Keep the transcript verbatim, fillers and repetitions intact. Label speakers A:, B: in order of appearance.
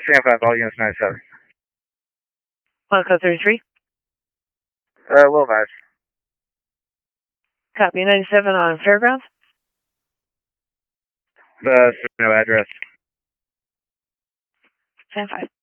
A: stand five, all units ninety-seven.
B: One code thirty-three.
A: Uh, will advise.
B: Copy, ninety-seven on Fairgrounds.
A: Uh, no address.
B: Stand five.